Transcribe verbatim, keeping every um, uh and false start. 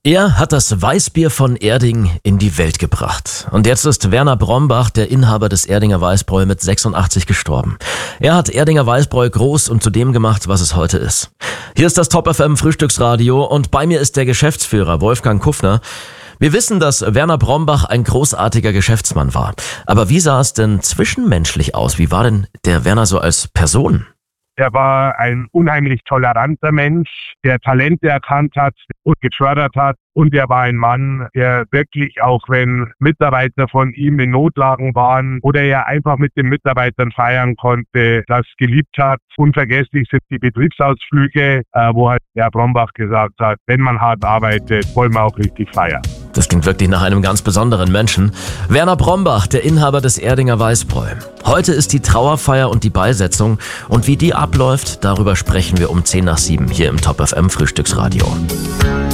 Er hat das Weißbier von Erding in die Welt gebracht. Und jetzt ist Werner Brombach, der Inhaber des Erdinger Weißbräu, mit sechsundachtzig gestorben. Er hat Erdinger Weißbräu groß und zu dem gemacht, was es heute ist. Hier ist das Top F M Frühstücksradio und bei mir ist der Geschäftsführer Wolfgang Kuffner. Wir wissen, dass Werner Brombach ein großartiger Geschäftsmann war. Aber wie sah es denn zwischenmenschlich aus? Wie war denn der Werner so als Person? Er war ein unheimlich toleranter Mensch, der Talente erkannt hat und gefördert hat. Und er war ein Mann, der wirklich, auch wenn Mitarbeiter von ihm in Notlagen waren oder er einfach mit den Mitarbeitern feiern konnte, das geliebt hat. Unvergesslich sind die Betriebsausflüge, wo halt Herr Brombach gesagt hat, wenn man hart arbeitet, wollen wir auch richtig feiern. Das klingt wirklich nach einem ganz besonderen Menschen. Werner Brombach, der Inhaber des Erdinger Weißbräu. Heute ist die Trauerfeier und die Beisetzung. Und wie die abläuft, darüber sprechen wir um zehn nach sieben hier im Top F M Frühstücksradio.